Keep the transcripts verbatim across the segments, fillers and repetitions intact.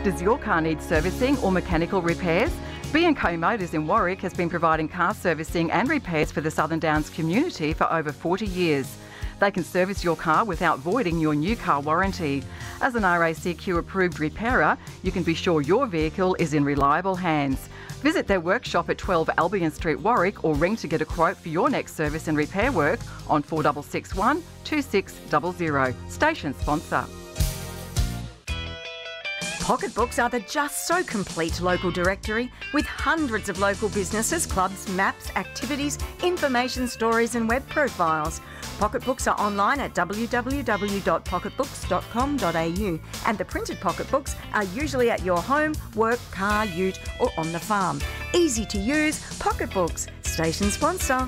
Does your car need servicing or mechanical repairs? B and Co Motors in Warwick has been providing car servicing and repairs for the Southern Downs community for over forty years. They can service your car without voiding your new car warranty. As an R A C Q approved repairer, you can be sure your vehicle is in reliable hands. Visit their workshop at twelve Albion Street, Warwick, or ring to get a quote for your next service and repair work on four six six one, two six zero zero. Station sponsor. Pocketbooks are the just so complete local directory with hundreds of local businesses, clubs, maps, activities, information stories and web profiles. Pocketbooks are online at w w w dot pocketbooks dot com dot a u and the printed pocketbooks are usually at your home, work, car, ute or on the farm. Easy to use, Pocketbooks. Station sponsor.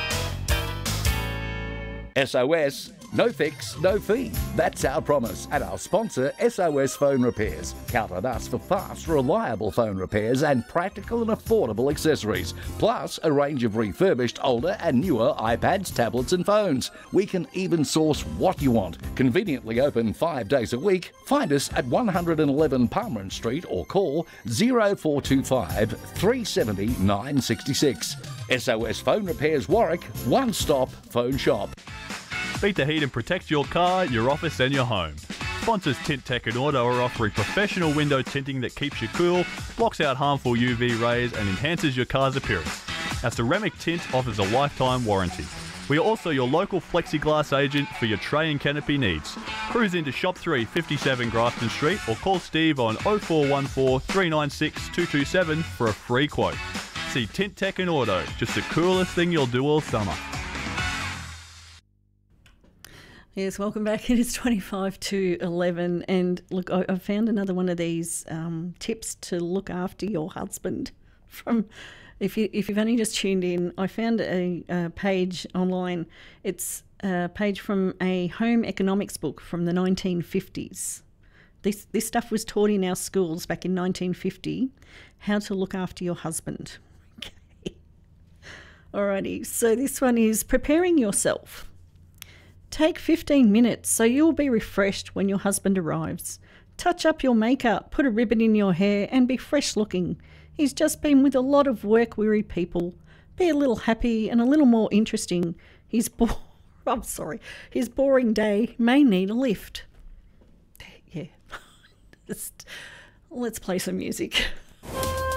S O S, no fix, no fee. That's our promise. And our sponsor, S O S Phone Repairs. Count on us for fast, reliable phone repairs and practical and affordable accessories. Plus, a range of refurbished, older and newer iPads, tablets and phones. We can even source what you want. Conveniently open five days a week. Find us at one eleven Palmerin Street or call oh four two five, three seven oh, nine six six. S O S Phone Repairs Warwick, one-stop phone shop. Beat the heat and protect your car, your office and your home. Sponsors Tint Tech and Auto are offering professional window tinting that keeps you cool, blocks out harmful U V rays and enhances your car's appearance. Our ceramic tint offers a lifetime warranty. We are also your local plexiglass agent for your tray and canopy needs. Cruise into Shop three, fifty-seven Grafton Street or call Steve on oh four one four, three nine six, two two seven for a free quote. See Tint Tech and Auto, just the coolest thing you'll do all summer. Yes, welcome back. It is twenty-five to eleven and look, I, I found another one of these um, tips to look after your husband. From if, you, if you've only just tuned in, I found a, a page online. It's a page from a home economics book from the nineteen fifties. This, this stuff was taught in our schools back in nineteen fifty, how to look after your husband. Okay. Alrighty, so this one is preparing yourself. Take fifteen minutes so you'll be refreshed when your husband arrives. Touch up your makeup, put a ribbon in your hair and be fresh looking. He's just been with a lot of work-weary people. Be a little happy and a little more interesting. His bo- I'm sorry. His boring day may need a lift. Yeah. Just, let's play some music.